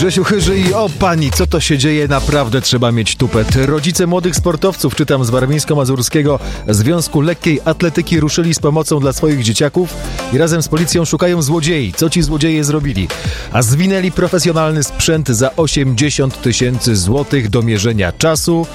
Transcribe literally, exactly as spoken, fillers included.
Grzesiu Chyży i o pani, co to się dzieje? Naprawdę trzeba mieć tupet. Rodzice młodych sportowców, czytam z Warmińsko-Mazurskiego Związku Lekkiej Atletyki, ruszyli z pomocą dla swoich dzieciaków i razem z policją szukają złodziei. Co ci złodzieje zrobili? A zwinęli profesjonalny sprzęt za osiemdziesiąt tysięcy złotych do mierzenia czasu,